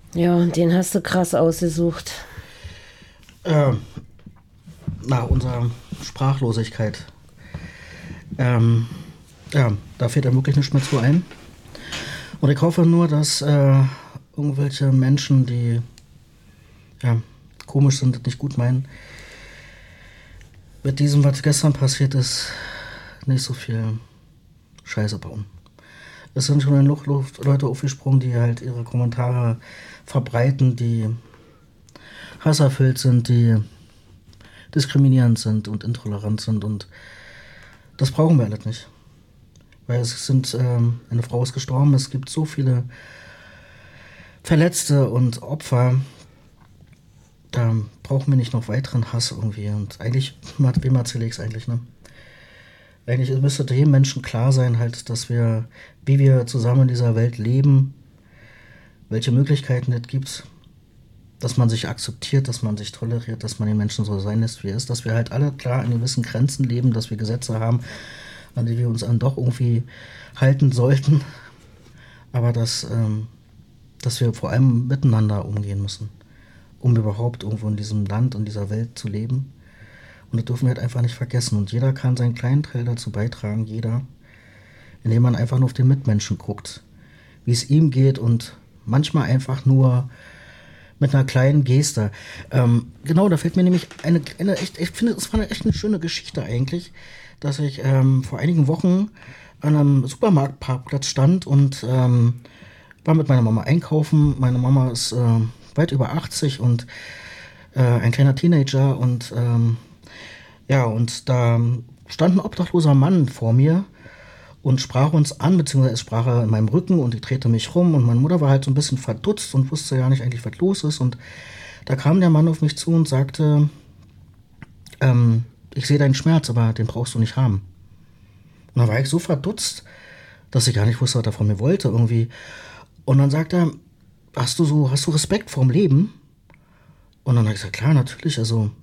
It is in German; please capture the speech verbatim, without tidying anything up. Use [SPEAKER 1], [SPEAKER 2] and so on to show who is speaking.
[SPEAKER 1] Ja, den hast du krass ausgesucht.
[SPEAKER 2] Äh, nach unserer Sprachlosigkeit. Ähm, ja, da fällt einem wirklich nichts mehr zu ein. Und ich hoffe nur, dass äh, irgendwelche Menschen, die ja, komisch sind, das nicht gut meinen, mit diesem, was gestern passiert ist, nicht so viel Scheiße bauen. Es sind schon genug Leute aufgesprungen, die halt ihre Kommentare verbreiten, die hasserfüllt sind, die diskriminierend sind und intolerant sind. Und das brauchen wir alles nicht. Weil es sind, ähm, eine Frau ist gestorben, es gibt so viele Verletzte und Opfer. Da brauchen wir nicht noch weiteren Hass irgendwie. Und eigentlich, wem erzähle ich es eigentlich, ne? Eigentlich müsste jedem Menschen klar sein, halt, dass wir, wie wir zusammen in dieser Welt leben, welche Möglichkeiten es gibt, dass man sich akzeptiert, dass man sich toleriert, dass man den Menschen so sein lässt, wie er ist, dass wir halt alle klar in gewissen Grenzen leben, dass wir Gesetze haben, an die wir uns dann doch irgendwie halten sollten, aber dass, ähm, dass wir vor allem miteinander umgehen müssen, um überhaupt irgendwo in diesem Land und dieser Welt zu leben. Und das dürfen wir halt einfach nicht vergessen. Und jeder kann seinen kleinen Teil dazu beitragen, jeder, indem man einfach nur auf den Mitmenschen guckt, wie es ihm geht und manchmal einfach nur mit einer kleinen Geste. Ähm, genau, da fällt mir nämlich eine, eine echt, ich finde, es war eine echt eine schöne Geschichte eigentlich, dass ich ähm, vor einigen Wochen an einem Supermarktparkplatz stand und ähm, war mit meiner Mama einkaufen. Meine Mama ist äh, weit über achtzig und äh, ein kleiner Teenager und ähm, ja, und da stand ein obdachloser Mann vor mir und sprach uns an, beziehungsweise sprach er in meinem Rücken und ich drehte mich rum und meine Mutter war halt so ein bisschen verdutzt und wusste ja nicht eigentlich, was los ist. Und da kam der Mann auf mich zu und sagte, ähm, ich sehe deinen Schmerz, aber den brauchst du nicht haben. Und da war ich so verdutzt, dass ich gar nicht wusste, was er von mir wollte irgendwie. Und dann sagt er, hast du so, hast du Respekt vorm Leben? Und dann habe ich gesagt, klar, natürlich, also